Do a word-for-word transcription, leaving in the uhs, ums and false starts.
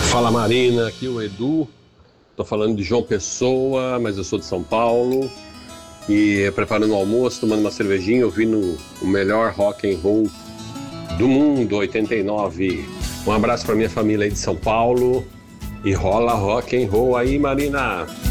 Fala Marina, aqui o Edu, tô falando de João Pessoa, mas eu sou de São Paulo e preparando o almoço, tomando uma cervejinha, ouvindo o melhor rock and roll do mundo, oitenta e nove. Um abraço pra minha família aí de São Paulo e rola rock and roll aí, Marina!